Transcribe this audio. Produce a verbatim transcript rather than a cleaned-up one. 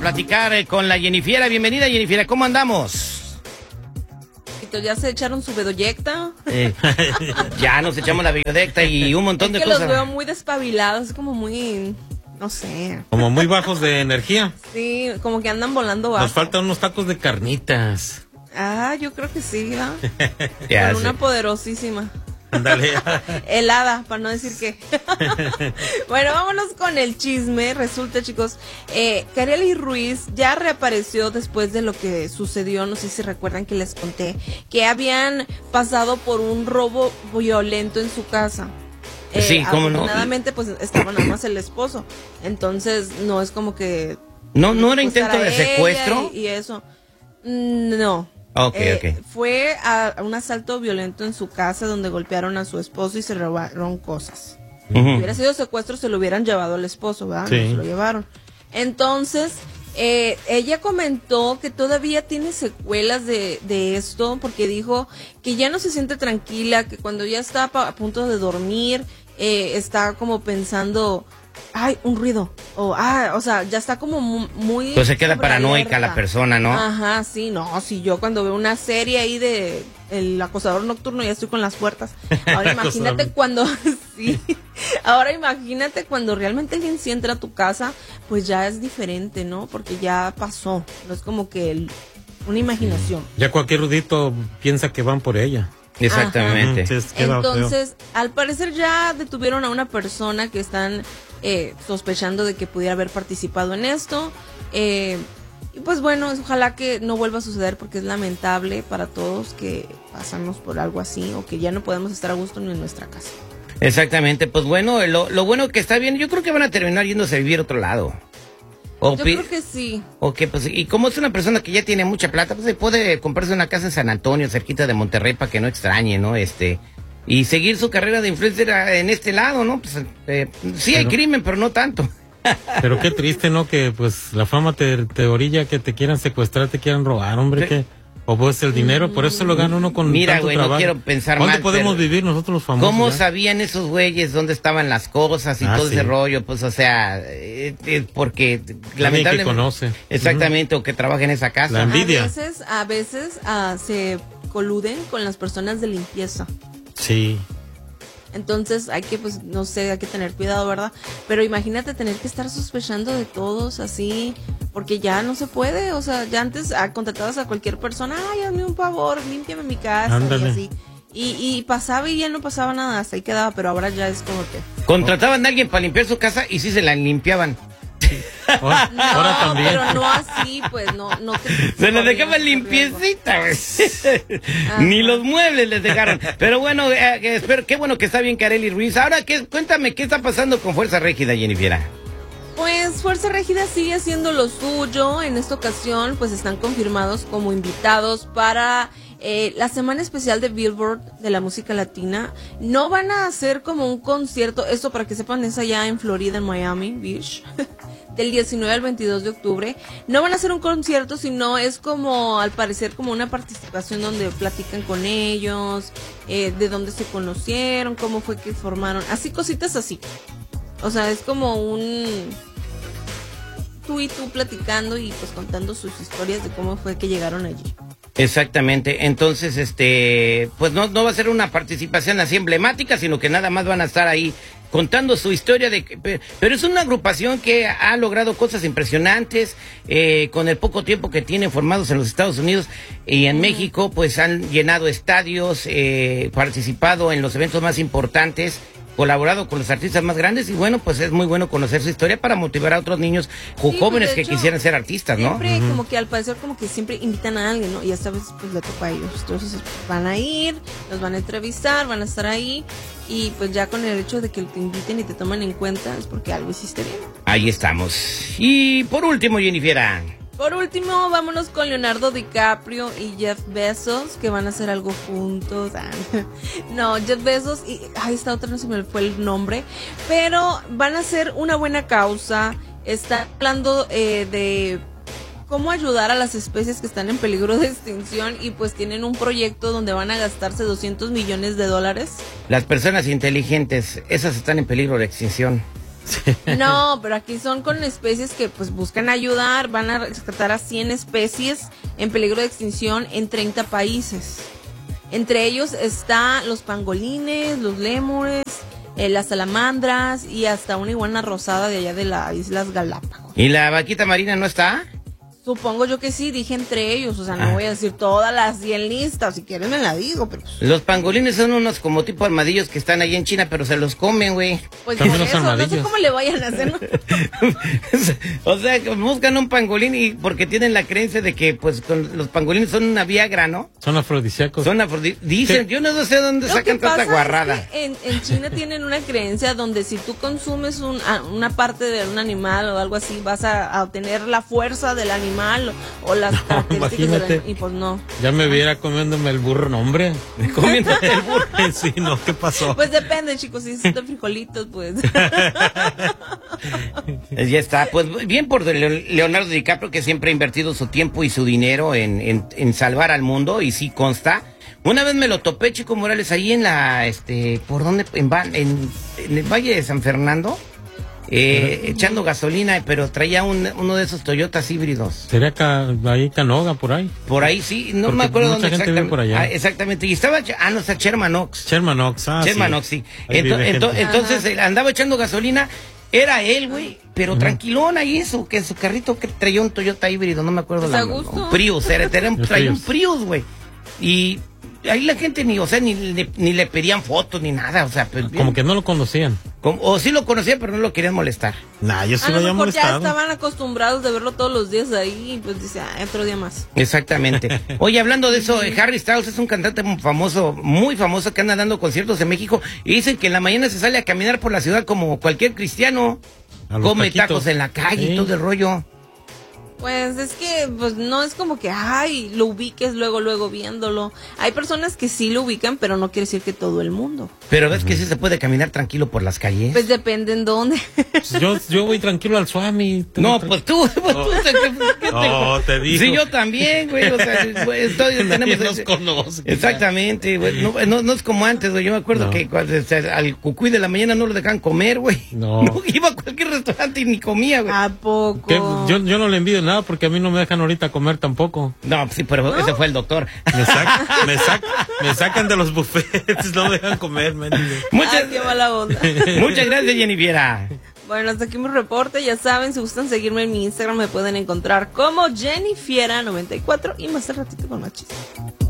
platicar eh, con la Jennifiera. Bienvenida, Jennifiera, ¿cómo andamos? ¿Ya se echaron su bedoyecta? Eh, ya nos echamos la bedoyecta y un montón es de que cosas. Los veo muy despabilados, como muy, no sé. Como muy bajos de energía. Sí, como que andan volando bajo. Nos faltan unos tacos de carnitas. Ah, yo creo que sí, ¿verdad? Ya Con sé. una poderosísima. Dale. Helada, para no decir qué. Bueno, vámonos con el chisme. Resulta, chicos, eh, Karely Ruiz ya reapareció después de lo que sucedió. No sé si recuerdan que les conté que habían pasado por un robo violento en su casa. Eh, Sí, ¿cómo no? Afortunadamente, pues estaba nada más el esposo. Entonces, no es como que. ¿No, no era pues, intento de era ella secuestro? Y, y eso. No. Ok, Eh, ok. Fue a un asalto violento en su casa donde golpearon a su esposo y se robaron cosas. Si Ujú. hubiera sido secuestro, se lo hubieran llevado al esposo, ¿verdad? Sí. No se lo llevaron. Entonces, eh, ella comentó que todavía tiene secuelas de, de esto, porque dijo que ya no se siente tranquila, que cuando ya está pa- a punto de dormir, eh, está como pensando, ay, un ruido, o, ah, o sea, ya está como mu- muy... Pues se queda sobre paranoica alerta. la persona, ¿no? Ajá, sí, no, si yo cuando veo una serie ahí de El Acosador Nocturno ya estoy con las puertas. Ahora imagínate cuando, sí, ahora imagínate cuando realmente alguien sí entra a tu casa, pues ya es diferente, ¿no? Porque ya pasó, no es como que el- una imaginación. Ya cualquier rudito piensa que van por ella. Exactamente. Sí, es- queda feo. Entonces, al parecer ya detuvieron a una persona que están eh, sospechando de que pudiera haber participado en esto. Eh, y pues bueno, ojalá que no vuelva a suceder porque es lamentable para todos que pasamos por algo así o que ya no podemos estar a gusto ni en nuestra casa. Exactamente, pues bueno, lo, lo bueno que está bien, yo creo que van a terminar yéndose a vivir a otro lado. O Yo pi- creo que sí. o que, pues, y como es una persona que ya tiene mucha plata, pues se puede comprarse una casa en San Antonio, cerquita de Monterrey, para que no extrañe, ¿no? Este, y seguir su carrera de influencer a- en este lado, ¿no? Pues, eh, sí hay Pero- crimen, pero no tanto. Pero qué triste, ¿no? Que pues la fama te, te orilla que te quieran secuestrar, te quieran robar, hombre. Sí. Que, o pues el dinero, por eso lo gana uno con Mira, tanto güey, no trabajo. quiero pensar ¿Dónde mal, podemos pero- vivir nosotros los famosos? ¿Cómo ya? sabían esos güeyes dónde estaban las cosas y Ah, todo sí. ese rollo? Pues, o sea, eh, eh, porque que lamentablemente... conoce. Exactamente, o que trabaja en esa casa. La envidia. A veces, a veces ah, se coluden con las personas de limpieza. Sí. Entonces hay que, pues, no sé, hay que tener cuidado, ¿verdad? Pero imagínate tener que estar sospechando de todos así, porque ya no se puede, o sea, ya antes ah, contratabas a cualquier persona, ay, hazme un favor, límpiame mi casa, Ándale. y así. Y, y pasaba y ya no pasaba nada, hasta ahí quedaba, pero ahora ya es como que... Contrataban a alguien para limpiar su casa y sí se la limpiaban. Ahora, No, ahora también. pero no así, pues, no, no te... Se la corrías dejaban ese riesgo. limpiecita, güey. Ni los muebles les dejaron. Pero bueno, eh, eh, espero, qué bueno que está bien Karely Ruiz. Ahora, ¿qué, cuéntame, ¿qué está pasando con Fuerza Régida, Jennifiera? Pues Fuerza Régida sigue haciendo lo suyo. En esta ocasión, pues están confirmados como invitados para eh, la semana especial de Billboard de la música latina. No van a hacer como un concierto, esto para que sepan, es allá en Florida, en Miami Beach, del diecinueve al veintidós de octubre. No van a hacer un concierto, sino es como, al parecer, como una participación donde platican con ellos, eh, de dónde se conocieron, cómo fue que formaron, así cositas así. O sea, es como un tú y tú platicando y pues contando sus historias de cómo fue que llegaron allí. Exactamente, entonces, este, pues no, no va a ser una participación así emblemática, sino que nada más van a estar ahí contando su historia de que, pe- pero es una agrupación que ha logrado cosas impresionantes, eh, con el poco tiempo que tienen formados en los Estados Unidos y en México, pues han llenado estadios, eh, participado en los eventos más importantes, colaborado con los artistas más grandes y bueno, pues es muy bueno conocer su historia para motivar a otros niños o Sí, jóvenes pues, de que hecho, quisieran ser artistas, ¿no? Siempre como que al parecer como que siempre invitan a alguien, ¿no? Y esta vez pues le toca a ellos. Entonces van a ir, los van a entrevistar, van a estar ahí y pues ya con el hecho de que te inviten y te toman en cuenta es porque algo hiciste bien. Ahí estamos. Y por último, Jennifiera. Por último, vámonos con Leonardo DiCaprio y Jeff Bezos, que van a hacer algo juntos. Ah, no, Jeff Bezos y... Ay, esta otra no se me fue el nombre. Pero van a hacer una buena causa. Están hablando eh, de cómo ayudar a las especies que están en peligro de extinción. Y pues tienen un proyecto donde van a gastarse doscientos millones de dólares. Las personas inteligentes, esas están en peligro de extinción. Sí. No, pero aquí son con especies que pues buscan ayudar, van a rescatar a cien especies en peligro de extinción en treinta países. Entre ellos están los pangolines, los lémures, eh, las salamandras y hasta una iguana rosada de allá de las Islas Galápagos. ¿Y la vaquita marina no está? Supongo yo que sí, dije entre ellos, o sea, no Ah. voy a decir todas las cien listas, si quieren me la digo, pero pues, Los pangolines son unos como tipo armadillos que están ahí en China, pero se los comen, güey. pues También por los eso, no sé armadillos. cómo le vayan a hacer, ¿no? O sea, que buscan un pangolín y porque tienen la creencia de que pues con los pangolines son una viagra, ¿no? Son afrodisíacos. Son afrodi- Dicen, yo no sé dónde Lo sacan que pasa tanta guarrada. es que en, en China tienen una creencia donde si tú consumes un, a- una parte de un animal o algo así, vas a, a obtener la fuerza del animal o, o las características del imagínate. animal. Y pues no. Ya me viera comiéndome el burro, no, hombre. Comiéndote el burro. Sí, no, ¿qué pasó? Pues depende, chicos, si es de frijolitos, pues. Eh, Ya está, pues bien por Leo- Leonardo DiCaprio, que siempre ha invertido su tiempo y su dinero en, en, en salvar al mundo, y sí consta. Una vez me lo topé, Chico Morales, ahí en la, este, ¿por dónde? En, Va- en, en el Valle de San Fernando, eh, echando gasolina, pero traía un, uno de esos Toyotas híbridos. Sería ca- ahí Canoga, por ahí. Por ahí sí, no Porque me acuerdo mucha dónde gente vive exactamente. por allá. Ah, exactamente, y estaba, ah, no, está Sherman Oaks. Sherman Oaks, ah, Sherman sí. Oaks, sí. Ahí Ento- vive ento- gente. entonces Ajá. él andaba echando gasolina, era él, güey, pero Ujú. tranquilón ahí eso, que su carrito que traía un Toyota híbrido, no me acuerdo. Pues la- a gusto. un Prius, era, era un- El traía un Prius. Prius, güey. Y ahí la gente ni, o sea, ni, le- ni le pedían fotos ni nada, o sea, pues, bien. Como que no lo conocían. Como- o sí lo conocían, pero no lo querían molestar. Nah, yo sí A lo lo había mejor ya molestado. estaban acostumbrados de verlo todos los días ahí y pues dice, ah, otro día más. Exactamente. Oye, hablando de eso, eh, Harry Styles es un cantante muy famoso, muy famoso, que anda dando conciertos en México, y dicen que en la mañana se sale a caminar por la ciudad como cualquier cristiano, A los come taquitos. tacos en la calle y Sí. todo el rollo. Pues es que pues no es como que, ay, lo ubiques luego, luego viéndolo. Hay personas que sí lo ubican, pero no quiere decir que todo el mundo. Pero ves que sí se puede caminar tranquilo por las calles. Pues depende en dónde. Pues yo, yo voy tranquilo al Swami. tú No, tra- pues tú, pues tú, ¿qué- qué No, te digo. Sí, yo también, güey, o sea, güey, estoy, Nadie tenemos nos ese- conoce. Exactamente, güey, no, no, no es como antes, güey, yo me acuerdo No. que cuando, o sea, al cucuy de la mañana no lo dejaban comer, güey. No. Iba a cualquier restaurante y ni comía, güey. ¿A poco? ¿Qué? Yo, yo no le envidio nada porque a mí no me dejan ahorita comer tampoco. No, sí, pero ese fue el doctor. Me, sac- me, sac- me sacan de los buffets, no me dejan comer, mendigo. Muchas, Ay, qué mala onda. muchas gracias, Jennifiera. Bueno, hasta aquí mi reporte. Ya saben, si gustan seguirme en mi Instagram, me pueden encontrar como Jennifiera noventa y cuatro y más al ratito con más chistes.